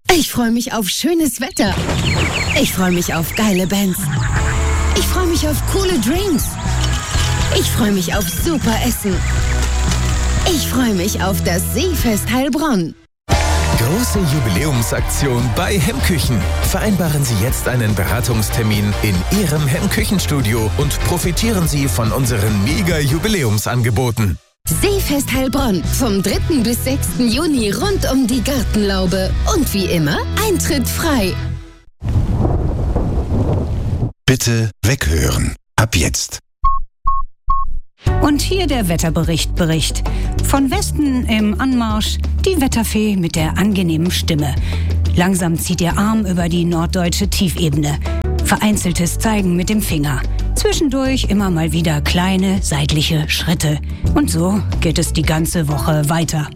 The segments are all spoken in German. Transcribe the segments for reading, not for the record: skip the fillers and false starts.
Ich freue mich auf schönes Wetter. Ich freue mich auf geile Bands. Ich freue mich auf coole Drinks. Ich freue mich auf super Essen. Ich freue mich auf das Seefest Heilbronn. Große Jubiläumsaktion bei Hemmküchen. Vereinbaren Sie jetzt einen Beratungstermin in Ihrem Hemmküchenstudio und profitieren Sie von unseren Mega-Jubiläumsangeboten. Seefest Heilbronn vom 3. bis 6. Juni rund um die Gartenlaube. Und wie immer, Eintritt frei. Bitte weghören. Ab jetzt. Und hier der Wetterbericht. Von Westen im Anmarsch die Wetterfee mit der angenehmen Stimme. Langsam zieht ihr Arm über die norddeutsche Tiefebene. Vereinzeltes Zeigen mit dem Finger. Zwischendurch immer mal wieder kleine seitliche Schritte. Und so geht es die ganze Woche weiter.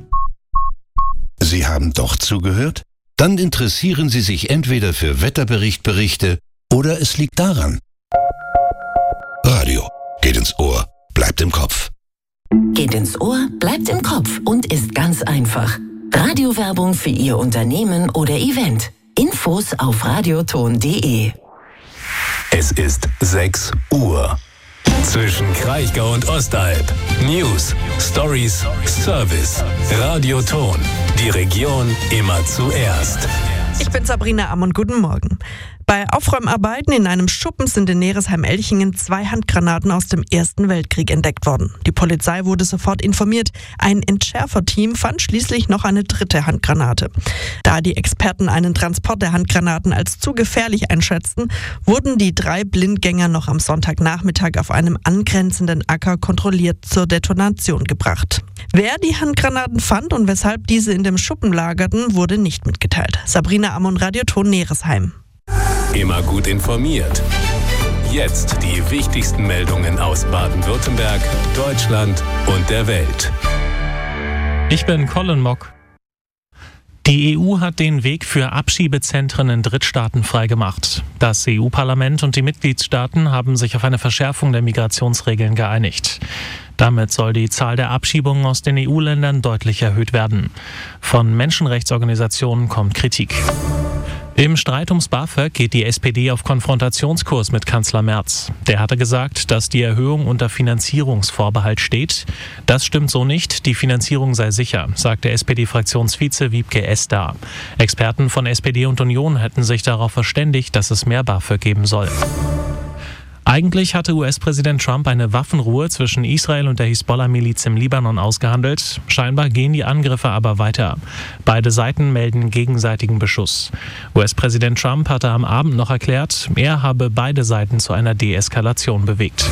Sie haben doch zugehört? Dann interessieren Sie sich entweder für Wetterberichte oder es liegt daran. Radio geht ins Ohr, bleibt im Kopf. Geht ins Ohr, bleibt im Kopf und ist ganz einfach. Radiowerbung für Ihr Unternehmen oder Event. Infos auf radioton.de. Es ist 6 Uhr. Zwischen Kraichgau und Ostalb. News, Stories, Service. Radioton. Die Region immer zuerst. Ich bin Sabrina Ammann, guten Morgen. Bei Aufräumarbeiten in einem Schuppen sind in Neresheim-Elchingen 2 Handgranaten aus dem Ersten Weltkrieg entdeckt worden. Die Polizei wurde sofort informiert. Ein Entschärferteam fand schließlich noch eine 3. Handgranate. Da die Experten einen Transport der Handgranaten als zu gefährlich einschätzten, wurden die 3 Blindgänger noch am Sonntagnachmittag auf einem angrenzenden Acker kontrolliert zur Detonation gebracht. Wer die Handgranaten fand und weshalb diese in dem Schuppen lagerten, wurde nicht mitgeteilt. Sabrina Ammann, Radioton Neresheim. Immer gut informiert. Jetzt die wichtigsten Meldungen aus Baden-Württemberg, Deutschland und der Welt. Ich bin Colin Mock. Die EU hat den Weg für Abschiebezentren in Drittstaaten freigemacht. Das EU-Parlament und die Mitgliedstaaten haben sich auf eine Verschärfung der Migrationsregeln geeinigt. Damit soll die Zahl der Abschiebungen aus den EU-Ländern deutlich erhöht werden. Von Menschenrechtsorganisationen kommt Kritik. Im Streit ums BAföG geht die SPD auf Konfrontationskurs mit Kanzler Merz. Der hatte gesagt, dass die Erhöhung unter Finanzierungsvorbehalt steht. Das stimmt so nicht, die Finanzierung sei sicher, sagte SPD-Fraktionsvize Wiebke Esda. Experten von SPD und Union hätten sich darauf verständigt, dass es mehr BAföG geben soll. Eigentlich hatte US-Präsident Trump eine Waffenruhe zwischen Israel und der Hisbollah-Miliz im Libanon ausgehandelt. Scheinbar gehen die Angriffe aber weiter. Beide Seiten melden gegenseitigen Beschuss. US-Präsident Trump hatte am Abend noch erklärt, er habe beide Seiten zu einer Deeskalation bewegt.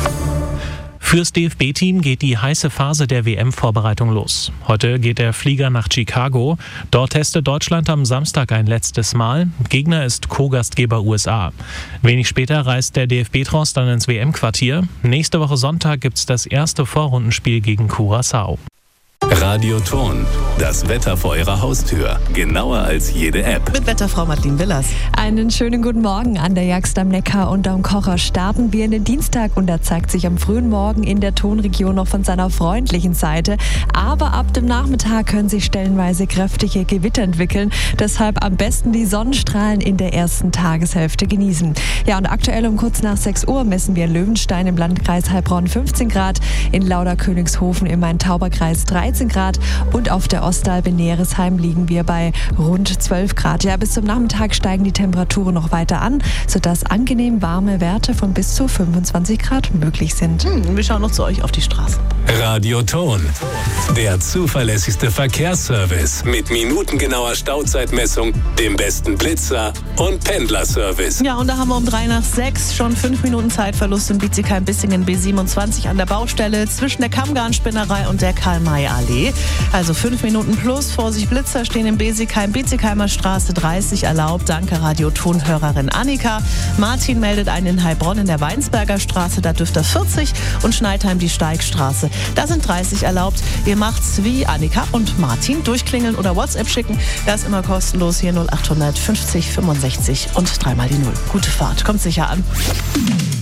Fürs DFB-Team geht die heiße Phase der WM-Vorbereitung los. Heute geht der Flieger nach Chicago. Dort testet Deutschland am Samstag ein letztes Mal. Gegner ist Co-Gastgeber USA. Wenig später reist der DFB-Tross dann ins WM-Quartier. Nächste Woche Sonntag gibt's das erste Vorrundenspiel gegen Curaçao. Radioton. Das Wetter vor Ihrer Haustür. Genauer als jede App. Mit Wetterfrau Martin Willers. Einen schönen guten Morgen an der Jagst am Neckar und am Kocher. Starten wir in den Dienstag und er zeigt sich am frühen Morgen in der Tonregion noch von seiner freundlichen Seite. Aber ab dem Nachmittag können sich stellenweise kräftige Gewitter entwickeln. Deshalb am besten die Sonnenstrahlen in der ersten Tageshälfte genießen. Ja, und aktuell um kurz nach 6 Uhr messen wir in Löwenstein im Landkreis Heilbronn 15 Grad, in Lauderkönigshofen im Main-Tauber-Kreis 13 Grad und auf der Ostalb in Neresheim liegen wir bei rund 12 Grad. Ja, bis zum Nachmittag steigen die Temperaturen noch weiter an, sodass angenehm warme Werte von bis zu 25 Grad möglich sind. Wir schauen noch zu euch auf die Straße. Radioton. Der zuverlässigste Verkehrsservice mit minutengenauer Stauzeitmessung, dem besten Blitzer und Pendlerservice. Ja, und da haben wir um 3 nach 6 schon 5 Minuten Zeitverlust in Bietigheim-Bissingen B27 an der Baustelle zwischen der Kammgarnspinnerei und der Karl-May-Allee. Also 5 Minuten plus. Vorsicht, Blitzer stehen in Bietigheim-Bietigheimer Straße 30 erlaubt. Danke, Radioton-Hörerin Annika. Martin meldet einen in Heilbronn in der Weinsberger Straße. Da dürfte er 40 und Schneidheim die Steigstraße. Da sind 30 erlaubt. Ihr macht's wie Annika und Martin. Durchklingeln oder WhatsApp schicken. Das ist immer kostenlos. Hier 0800 50 65 und 3 mal die 0. Gute Fahrt. Kommt sicher an.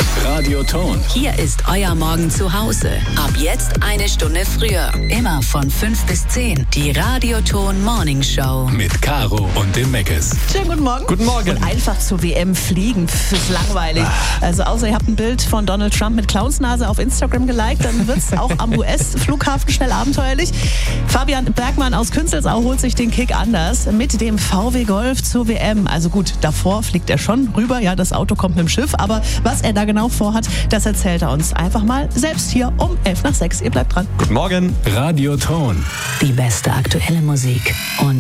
Radioton. Hier ist euer Morgen zu Hause. Ab jetzt eine Stunde früher. Immer von 5 bis 10. Die Radioton Morning Show. Mit Caro und dem Meckes. Schönen guten Morgen. Guten Morgen. Und einfach zur WM fliegen. Pff, ist langweilig. Also außer ihr habt ein Bild von Donald Trump mit Clownsnase auf Instagram geliked, dann wird es auch am US-Flughafen schnell abenteuerlich. Fabian Bergmann aus Künzelsau holt sich den Kick anders mit dem VW Golf zur WM. Also gut, davor fliegt er schon rüber. Ja, das Auto kommt mit dem Schiff. Aber was er da genau vorhat, das erzählt er uns einfach mal selbst hier um 5:11. Ihr bleibt dran. Guten Morgen. Radioton. Die beste aktuelle Musik. Und